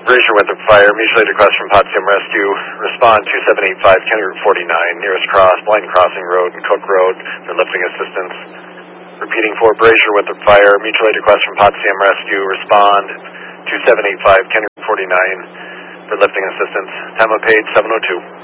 Brazier Winthrop Fire, mutual aid request from Potsdam Rescue. Respond 2785 County Route 49, nearest cross, Blind Crossing Road and Cook Road for lifting assistance. Repeating for Brazier Winthrop Fire, mutual aid request from Potsdam Rescue. Respond 2785 County Route 49 for lifting assistance. Time of page 7:02.